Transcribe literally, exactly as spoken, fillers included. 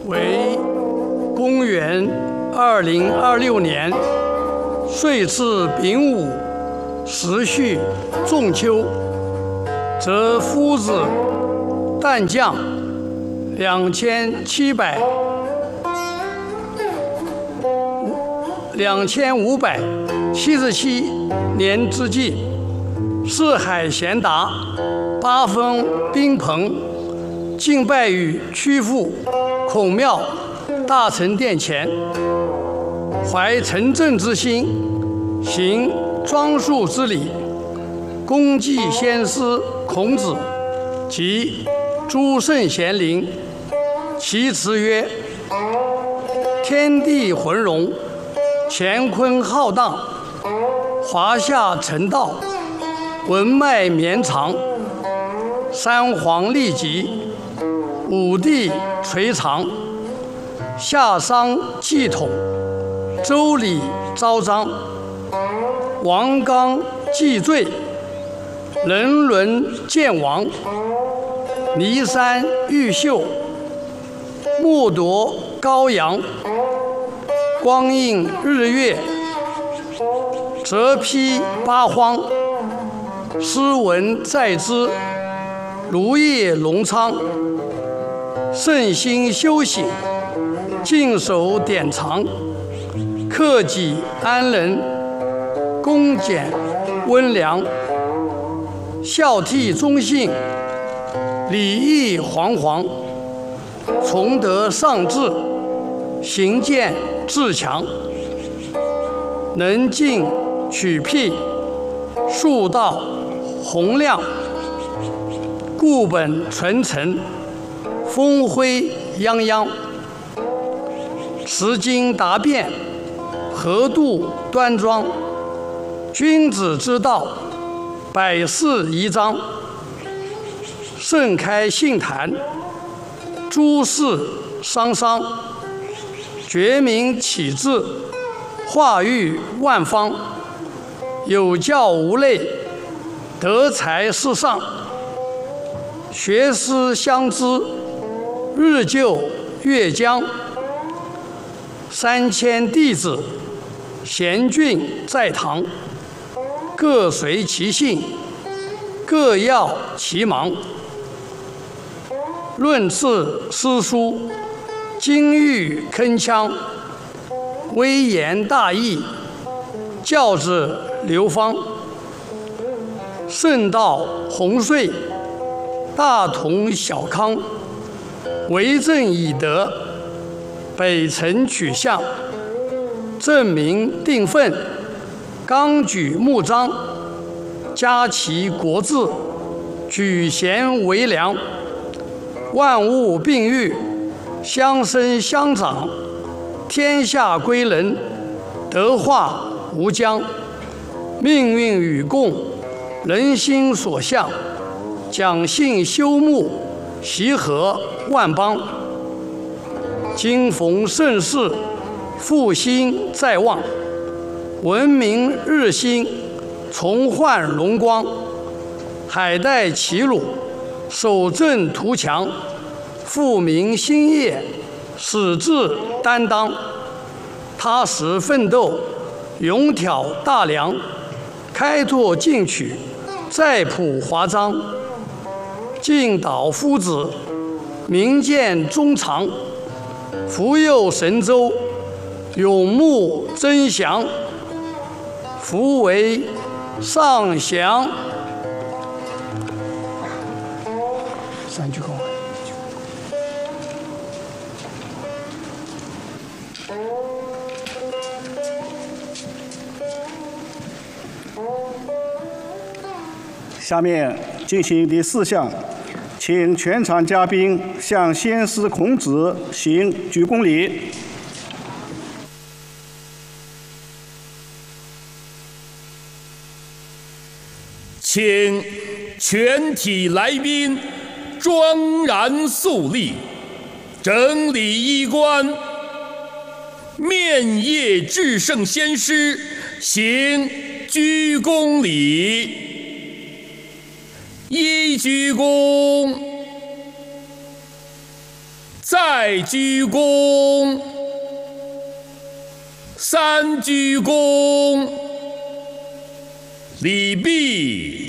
为公元二零二六年岁次丙午，时序仲秋，则夫子旦降两千七百两千五百七十七年之际，四海贤达，八方宾朋，敬拜于曲阜孔庙大成殿前，怀诚正之心，行庄肃之礼，恭祭先师孔子及诸圣贤灵。其词曰：天地浑融，乾坤浩荡，华夏成道，文脉绵长，三皇立极，五帝垂长，夏商继统，周礼昭彰，王纲继罪，人伦见王，骊山玉秀，木铎高阳，光映日月，泽披八荒，诗文在兹，如叶隆昌，圣心修行，静守典藏，克己安人，恭俭温良，孝悌忠信，礼义煌煌，崇德尚志，行健自强，能进取辟，树道洪亮，固本纯陈，风辉泱泱，持经达变，合度端庄，君子之道，百世宜彰，盛开信坛，诸事商商，觉明启智，化育万方，有教无类，德才世上，学思相知，日就月将，三千弟子，贤俊在堂，各随其性，各要其忙，论次诗书，金玉铿锵，微言大义，教子流芳，圣道洪岁，大同小康，为政以德，北辰取象，正明定分，纲举目张，家齐国治，举贤为良，万物并育，相生相长，天下归仁，德化无疆，命运与共，人心所向，讲信修睦，习和万邦。今逢盛世，复兴在望，文明日新，重焕荣光，海带齐鲁，守正图强，富民兴业，矢志担当，踏实奋斗，勇挑大梁，开拓进取，再谱华章，敬导夫子，明鉴衷肠，福佑神州，永沐真祥，福为上祥。三句口号。 下面进行第四项，请全场嘉宾向先师孔子行鞠躬礼。 请全体来宾庄然肃立，整理衣冠，面谒至圣先师行鞠躬礼。一鞠躬， 再鞠躬，三鞠躬，礼毕。